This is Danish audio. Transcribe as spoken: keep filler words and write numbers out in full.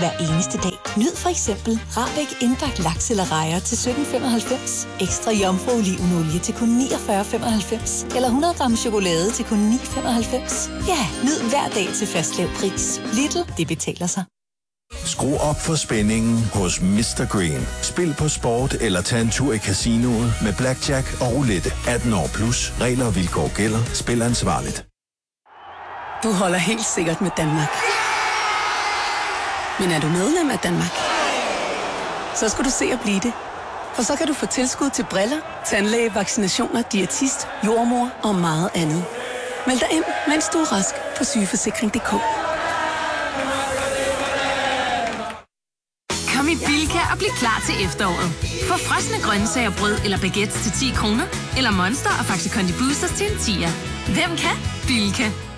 hver eneste dag. Nyd for eksempel Rahbek indbagt laks eller rejer til sytten femoghalvfems, ekstra jomfru olivenolie til kun niogfyrre femoghalvfems eller hundrede gram chokolade til kun ni femoghalvfems. Ja, nyd hver dag til fast lav pris. Lidl, det betaler sig. Skru op for spændingen hos mister Green. Spil på sport eller tag en tur i casinoet med blackjack og roulette. atten år plus. Regler og vilkår gælder. Spil ansvarligt. Du holder helt sikkert med Danmark. Men er du medlem af Danmark? Så skal du se at blive det. For så kan du få tilskud til briller, tandlæge, vaccinationer, diætist, jordmor og meget andet. Meld dig ind, mens du er rask på sygeforsikring punktum d k. Kom i Bilka og bliv klar til efteråret. Få frosne grøntsager, brød eller baguettes til ti kroner, eller Monster og Faxi Kondi Boosters til en tier. Hvem kan? Bilka.